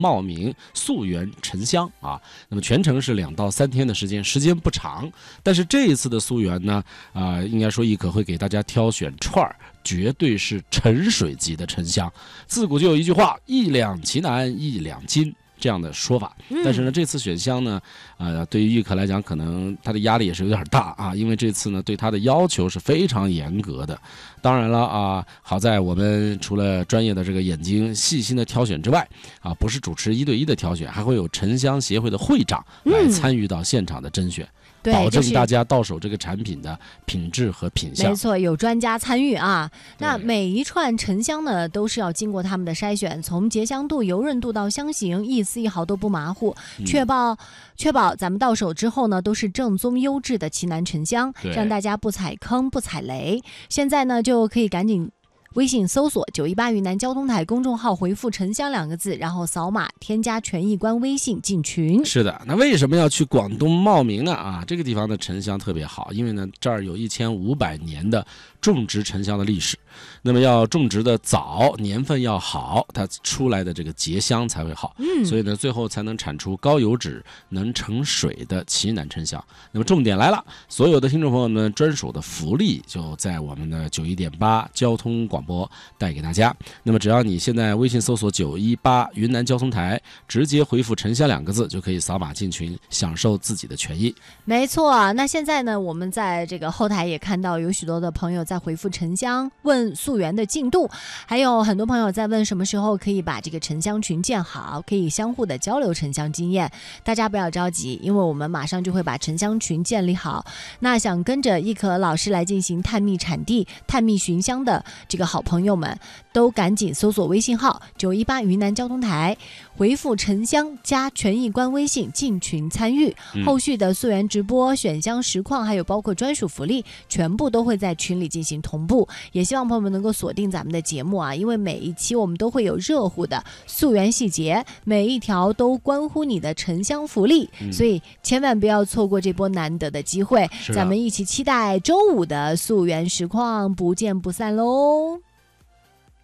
茂名溯源沉香啊。那么全程是2到3天的时间，时间不长。但是这一次的溯源呢，应该说亦可会给大家挑选串儿，绝对是沉水级的沉香。自古就有一句话，1两奇难1两金。这样的说法，但是呢，这次选香呢，对于玉可来讲，可能他的压力也是有点大啊，因为这次呢，对他的要求是非常严格的。当然了啊，好在我们除了专业的这个眼睛细心的挑选之外，不是主持1对1的挑选，还会有沉香协会的会长来参与到现场的甄选。保证大家到手这个产品的品质和品相。 没错，有专家参与啊。那每一串沉香呢，都是要经过他们的筛选，从结香度、油润度到香型，一丝一毫都不马虎，确保咱们到手之后呢，都是正宗优质的奇楠沉香，让大家不踩坑不踩雷。现在呢，就可以赶紧微信搜索918云南交通台公众号，回复沉香2个字，然后扫码添加权益官微信进群。 是的，那为什么要去广东茂名呢？这个地方的沉香特别好，因为呢这儿有1500年的种植沉香的历史。那么要种植的早，年份要好，它出来的这个结香才会好。所以呢最后才能产出高油脂、能盛水的奇楠沉香。那么重点来了，所有的听众朋友们专属的福利就在我们的91.8交通广播带给大家。那么只要你现在微信搜索918云南交通台，直接回复沉香2个字，就可以扫码进群，享受自己的权益。 没错，那现在呢，我们在这个后台也看到有许多的朋友在回复沉香，问溯源的进度，还有很多朋友在问什么时候可以把这个沉香群建好，可以相互的交流沉香经验。大家不要着急，因为我们马上就会把沉香群建立好。那想跟着亦可老师来进行探秘产地、探秘寻香的这个好朋友们，都赶紧搜索微信号918云南交通台，回复沉香加权益官微信进群参与。后续的溯源直播、选香实况，还有包括专属福利，全部都会在群里进行同步。也希望朋友们能够锁定咱们的节目啊，因为每一期我们都会有热乎的溯源细节，每一条都关乎你的沉香福利，所以千万不要错过这波难得的机会。咱们一起期待周5的溯源实况，不见不散喽。